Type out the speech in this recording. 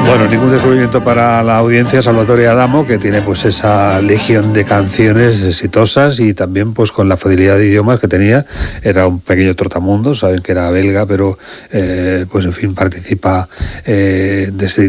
Bueno, ningún descubrimiento para la audiencia. Salvatore Adamo, que tiene pues esa legión de canciones exitosas y también pues con la facilidad de idiomas que tenía. Era un pequeño trotamundos, saben que era belga, pero pues en fin participa de este